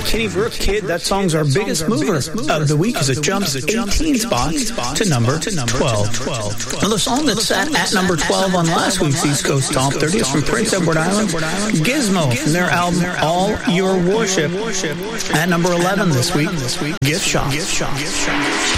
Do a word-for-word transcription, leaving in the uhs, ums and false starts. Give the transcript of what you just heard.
Kenny Brook, Kid. That song's our biggest mover of the week as it jumps eighteen spots to number twelve. Now, the song that sat at number twelve on last week's East Coast Top thirty is from Prince Edward Island, Gizmo, from their album All Your Worship. At number eleven this week, Gift Shop.